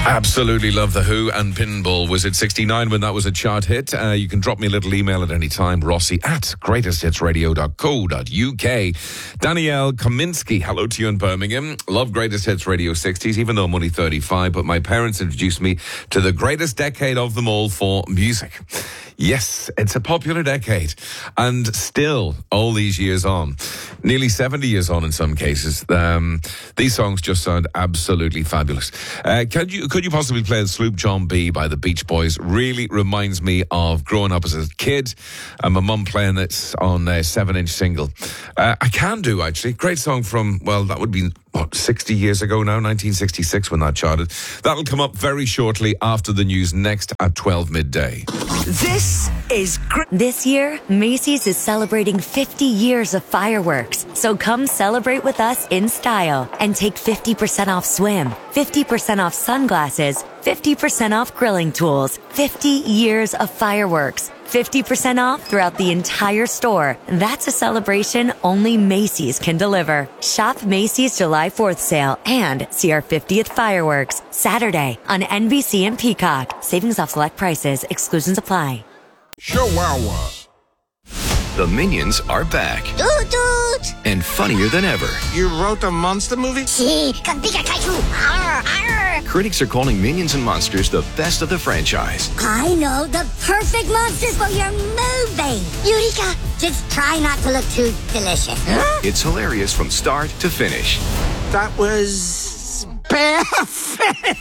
Absolutely love The Who, and Pinball was at 69 when that was a chart hit. You can drop me a little email at any time, rossi@greatesthitsradio.co.uk. Danielle Kominski, hello to you in Birmingham. Love Greatest Hits Radio 60s, even though I'm only 35, but my parents introduced me to the greatest decade of them all for music. Yes, it's a popular decade. And still, all these years on, nearly 70 years on in some cases, these songs just sound absolutely fabulous. Could you possibly play Sloop John B by the Beach Boys? Really reminds me of growing up as a kid and my mum playing it on a 7-inch single. I can do, actually. Great song from, well, that would be, 60 years ago now, 1966 when that charted. That'll come up very shortly after the news next at 12 midday. This year, Macy's is celebrating 50 years of fireworks. So come celebrate with us in style and take 50% off swim, 50% off sunglasses, 50% off grilling tools, 50 years of fireworks. 50% off throughout the entire store. That's a celebration only Macy's can deliver. Shop Macy's July 4th sale and see our 50th fireworks Saturday on NBC and Peacock. Savings off select prices. Exclusions apply. Chihuahua. The Minions are back. Toot toot! And funnier than ever. You wrote a monster movie? Sí, con Pikachu! Arr, arr. Critics are calling Minions and Monsters the best of the franchise. I know the perfect monsters for your movie! Eureka! Just try not to look too delicious. Huh? It's hilarious from start to finish. That was perfect!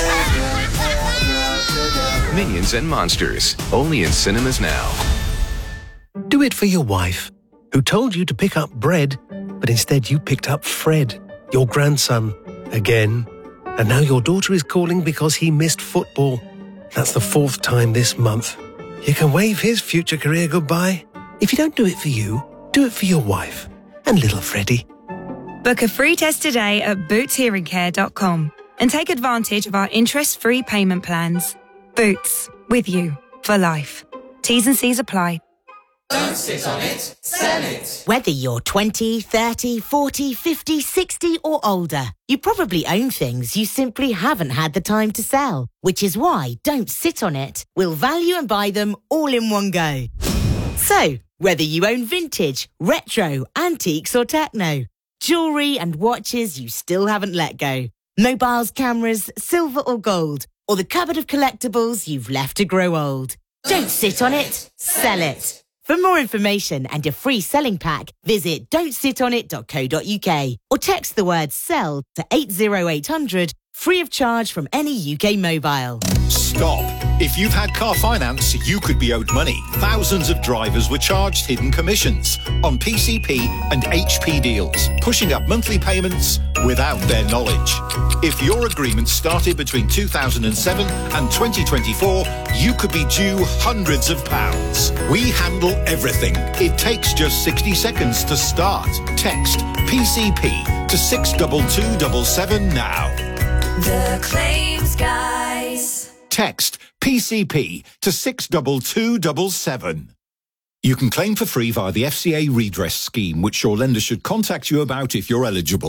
Minions and Monsters, only in cinemas now. Do it for your wife, who told you to pick up bread, but instead you picked up Fred, your grandson, again. And now your daughter is calling because he missed football. That's the 4th time this month. You can wave his future career goodbye. If you don't do it for you, do it for your wife and little Freddie. Book a free test today at bootshearingcare.com and take advantage of our interest-free payment plans. Boots, with you for life. T's and C's apply. Don't sit on it, sell it. Whether you're 20, 30, 40, 50, 60 or older, you probably own things you simply haven't had the time to sell, which is why Don't Sit on It will value and buy them all in one go. So, whether you own vintage, retro, antiques or techno, jewellery and watches you still haven't let go, mobiles, cameras, silver or gold, or the cupboard of collectibles you've left to grow old. Don't sit on it, sell it. For more information and a free selling pack, visit don'tsitonit.co.uk or text the word SELL to 80800, free of charge from any UK mobile. Stop. If you've had car finance, you could be owed money. Thousands of drivers were charged hidden commissions on PCP and HP deals, pushing up monthly payments without their knowledge. If your agreement started between 2007 and 2024, you could be due hundreds of pounds. We handle everything. It takes just 60 seconds to start. Text PCP to 62277 now. The Claims Guys. Text PCP to 62277. You can claim for free via the FCA redress scheme, which your lender should contact you about if you're eligible.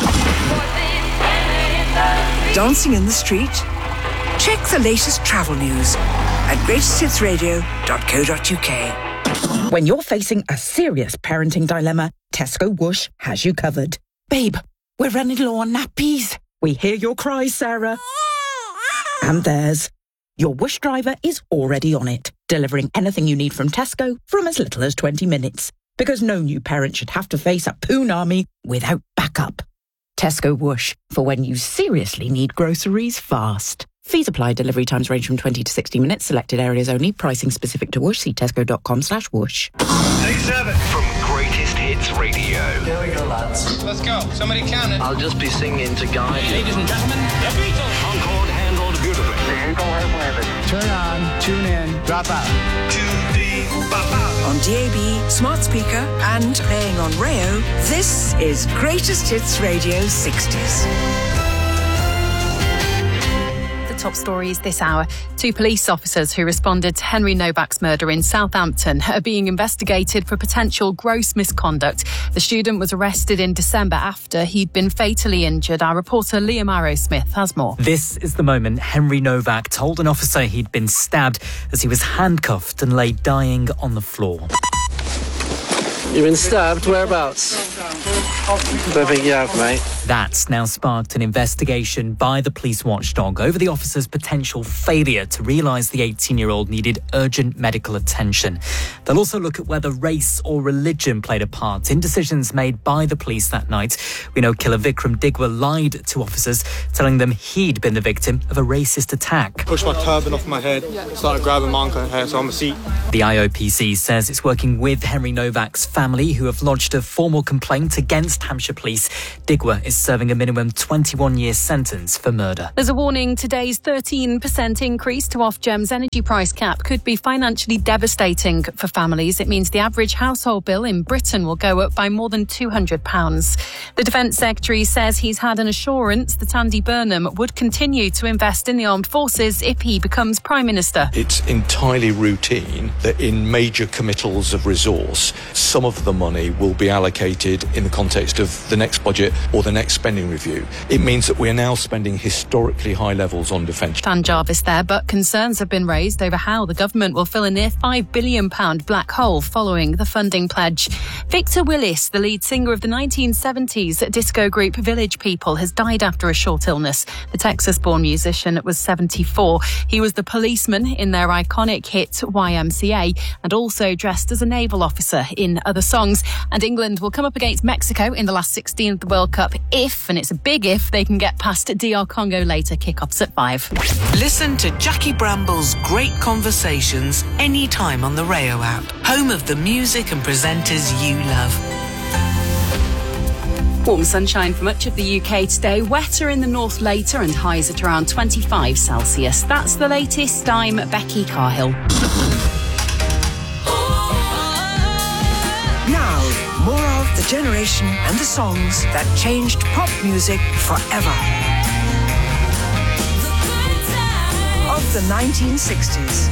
Dancing in the street? Check the latest travel news at greatesthitsradio.co.uk. When you're facing a serious parenting dilemma, Tesco Whoosh has you covered. Babe, we're running low on nappies. We hear your cries, Sarah. And theirs. Your Whoosh driver is already on it, delivering anything you need from Tesco from as little as 20 minutes. Because no new parent should have to face a poon army without backup. Tesco Whoosh, for when you seriously need groceries fast. Fees apply. Delivery times range from 20 to 60 minutes. Selected areas only. Pricing specific to Whoosh. See tesco.com/whoosh. Take 7 from Greatest Hits Radio. Here we go, lads. Let's go. Somebody count it. I'll just be singing to guide you. Ladies and gentlemen, the Beatles. Concord handled beautifully. Turn on, tune in, drop out. On DAB, smart speaker, and playing on Rayo, this is Greatest Hits Radio 60s. The top stories this hour. 2 police officers who responded to Henry Novak's murder in Southampton are being investigated for potential gross misconduct. The student was arrested in December after he'd been fatally injured. Our reporter Liam Arrowsmith has more. This is the moment Henry Novak told an officer he'd been stabbed as he was handcuffed and lay dying on the floor. You've been stabbed? Whereabouts? Don't think you have, mate. That's now sparked an investigation by the police watchdog over the officer's potential failure to realise the 18-year-old needed urgent medical attention. They'll also look at whether race or religion played a part in decisions made by the police that night. We know killer Vikram Digwa lied to officers, telling them he'd been the victim of a racist attack. Pushed my turban off my head, started grabbing my uncle's hair, so I'm a seat. The IOPC says it's working with Henry Novak's family, who have lodged a formal complaint against Hampshire Police. Digwa is serving a minimum 21-year sentence for murder. There's a warning today's 13% increase to Ofgem's energy price cap could be financially devastating for families. It means the average household bill in Britain will go up by more than £200. The Defence Secretary says he's had an assurance that Andy Burnham would continue to invest in the armed forces if he becomes Prime Minister. It's entirely routine that in major committals of resource, some of the money will be allocated in the context of the next budget or the next spending review. It means that we are now spending historically high levels on defence. Dan Jarvis there, but concerns have been raised over how the government will fill a near £5 billion black hole following the funding pledge. Victor Willis, the lead singer of the 1970s disco group Village People, has died after a short illness. The Texas-born musician was 74. He was the policeman in their iconic hit YMCA and also dressed as a naval officer in other songs. And England will come up against Mexico in the last 16 of the World Cup if, and it's a big if, they can get past DR Congo later. Kick-offs at 5. Listen to Jackie Bramble's great conversations anytime on the Rayo app, home of the music and presenters you love. Warm sunshine for much of the UK today. Wetter in the north later and highs at around 25 Celsius. That's the latest. I'm Becky Carhill. Now, more of the generation and the songs that changed pop music forever. Of the 1960s.